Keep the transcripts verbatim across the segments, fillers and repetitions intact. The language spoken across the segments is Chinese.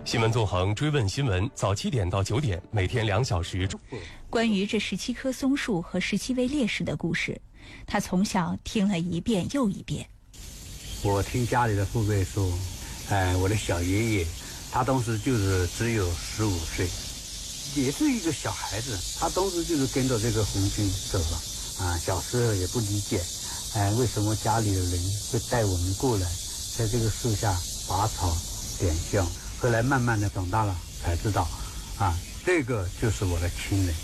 新闻纵横追问新闻，早七点到九点，每天两小时。 关于这十七棵松树和十七位烈士的故事，他从小听了一遍又一遍。 我听家里的父辈说，哎，我的小爷爷，他当时就是只有十五岁，也是一个小孩子，他当时就是跟着这个红军走了啊。小时候也不理解，哎，为什么家里的人会带我们过来，在这个树下拔草点香。后来慢慢的长大了，才知道，啊，这个就是我的亲人。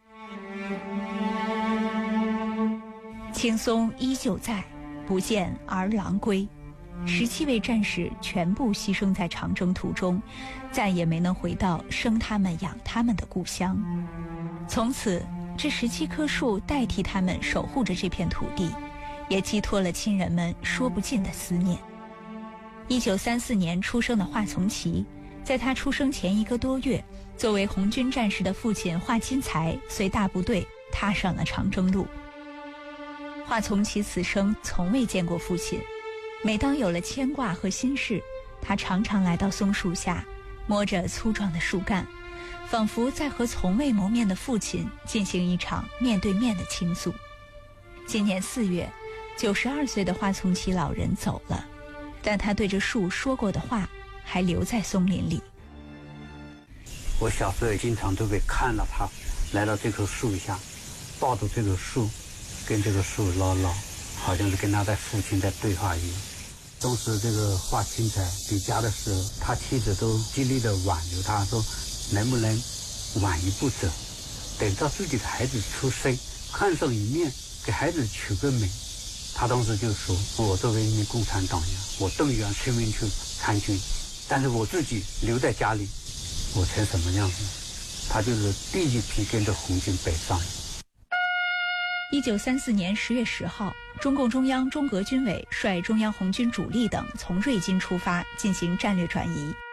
青松依旧在，不见儿郎归。十七位战士全部牺牲在长征途中，再也没能回到生他们养他们的故乡。从此，这十七棵树代替他们守护着这片土地，也寄托了亲人们说不尽的思念。一九三四年出生的华从耆，在他出生前一个多月，作为红军战士的父亲华钦才随大部队踏上了长征路。华从耆此生从未见过父亲，每当有了牵挂和心事，他常常来到松树下，摸着粗壮的树干，仿佛在和从未谋面的父亲进行一场面对面的倾诉。今年四月，九十二岁的华从耆老人走了，但他对着树说过的话还留在松林里。 我小时候也经常都会看到他来到这棵树下，抱着这棵树，跟这个树唠唠，好像是跟他的父亲在对话一样。当时这个华钦才离家的时候，他妻子都极力的挽留他，说能不能晚一步走，等到自己的孩子出生，看上一面，给孩子取个名。他当时就说，我作为一名共产党员，我动员全民去参军，但是我自己留在家里，我成什么样子？他就是第一批跟着红军北上。 一九三四年十月十号，中共中央中革军委率中央红军主力等从瑞金出发，进行战略转移。